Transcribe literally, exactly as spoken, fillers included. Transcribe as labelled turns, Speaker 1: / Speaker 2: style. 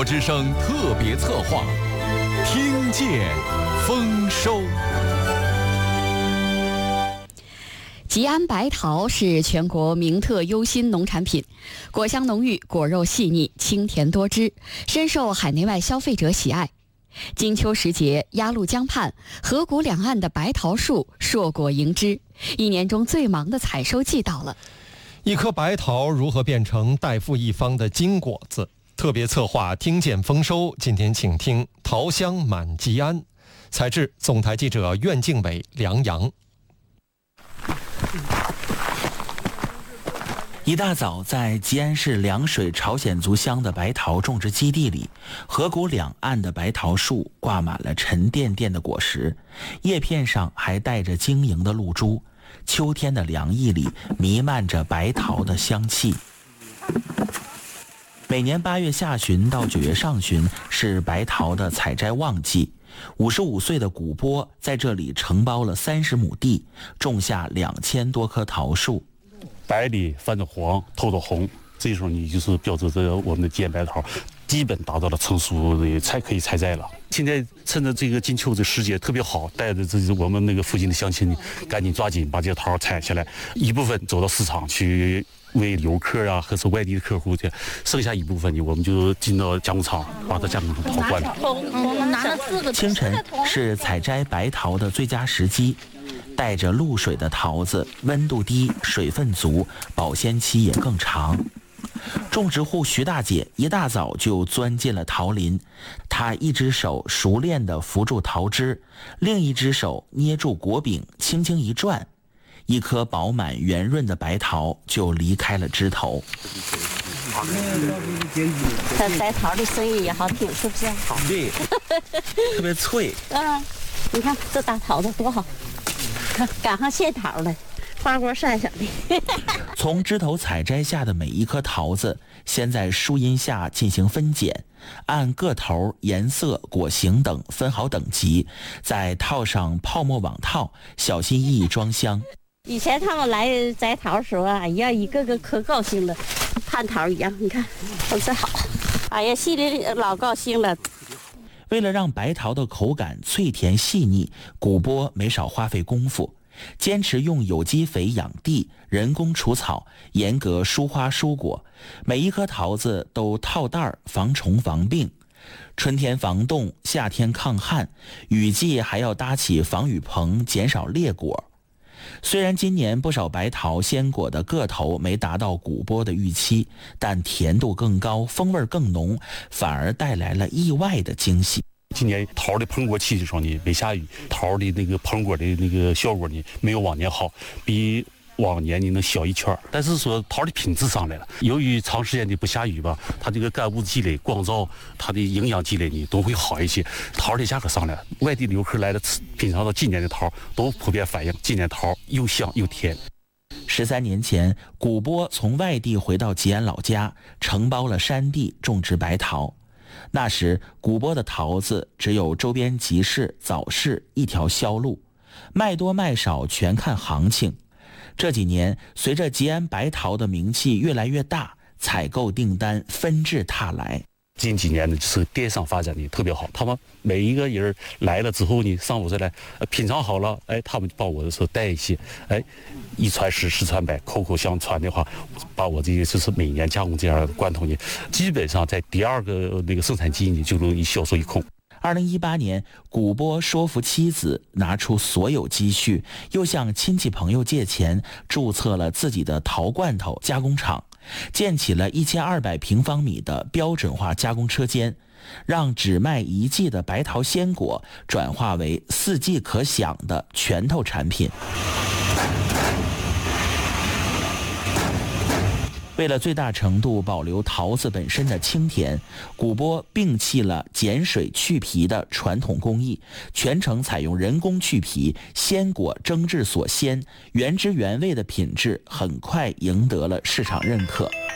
Speaker 1: 国之声特别策划，听见丰收。吉安白桃是全国名特优新农产品，果香浓郁，果肉细腻，清甜多汁，深受海内外消费者喜爱。金秋时节，鸭绿江畔、河谷两岸的白桃树硕果盈枝，一年中最忙的采收季到了。
Speaker 2: 一颗白桃如何变成代富一方的金果子？特别策划听见丰收，今天请听桃香满吉安，采制总台记者苑敬伟、梁阳。
Speaker 3: 一大早，在吉安市凉水朝鲜族乡的白桃种植基地里，河谷两岸的白桃树挂满了沉甸甸的果实，叶片上还带着晶莹的露珠。秋天的凉意里弥漫着白桃的香气。每年八月下旬到九月上旬是白桃的采摘旺季。五十五岁的古波在这里承包了三十亩地，种下两千多棵桃树。
Speaker 4: 白里泛着黄，透着红，这时候你就是标志着我们的吉安白桃基本达到了成熟的才可以采摘了。现在趁着这个金秋的时节特别好，带着这我们那个附近的乡亲赶紧抓紧把这个桃采下来，一部分走到市场去为游客啊或是外地的客户去，剩下一部分呢我们就进到加工厂把它加工成桃罐了。
Speaker 3: 清晨是采摘白桃的最佳时机，带着露水的桃子温度低，水分足，保鲜期也更长。种植户徐大姐一大早就钻进了桃林，她一只手熟练地扶住桃枝，另一只手捏住果柄，轻轻一转，一颗饱满圆润的白桃就离开了枝头。
Speaker 5: 这摘桃的声音也好听，是不是？好，
Speaker 3: 对，特别脆。
Speaker 5: 嗯，你看这大桃子多好，看赶上谢桃了。花锅晒上的。
Speaker 3: 从枝头采摘下的每一颗桃子，先在树荫下进行分拣，按个头、颜色、果形等分好等级，再套上泡沫网套，小心翼翼装箱。
Speaker 5: 以前他们来摘桃的时候，哎呀，一个个可高兴了，盼桃一样。你看，都是好，哎呀，心里老高兴了。
Speaker 3: 为了让白桃的口感脆甜细腻，古波没少花费功夫。坚持用有机肥养地，人工除草，严格疏花疏果，每一颗桃子都套袋儿，防虫防病。春天防冻，夏天抗旱，雨季还要搭起防雨棚，减少裂果。虽然今年不少白桃鲜果的个头没达到古波的预期，但甜度更高，风味更浓，反而带来了意外的惊喜。
Speaker 4: 今年桃的膨果期的时候呢，没下雨，桃的那个膨果的那个效果呢，没有往年好，比往年呢能小一圈。但是说桃的品质上来了，由于长时间的不下雨吧，它这个干物积累、光照，它的营养积累呢都会好一些。桃的价格上来了，外地游客来了品尝到今年的桃，都普遍反映今年桃又香又甜。
Speaker 3: 十三年前，古波从外地回到吉安老家，承包了山地种植白桃。那时古波的桃子只有周边集市、早市一条销路，卖多卖少全看行情。这几年随着吉安白桃的名气越来越大，采购订单纷至沓来。
Speaker 4: 近几年呢，就是电商发展的特别好，他们每一个人来了之后呢，上午再来品尝好了，哎，他们把我的时候带一些，哎，一传十，十传百，口口相传的话，把我这个就是每年加工这样的罐头呢，基本上在第二个那个生产季呢就容易销售一空。
Speaker 3: 二零一八年，古波说服妻子拿出所有积蓄，又向亲戚朋友借钱，注册了自己的桃罐头加工厂，建起了一千二百平方米的标准化加工车间，让只卖一季的白桃鲜果转化为四季可享的拳头产品。为了最大程度保留桃子本身的清甜，古波摒弃了碱水去皮的传统工艺，全程采用人工去皮，鲜果蒸制所鲜，原汁原味的品质很快赢得了市场认可。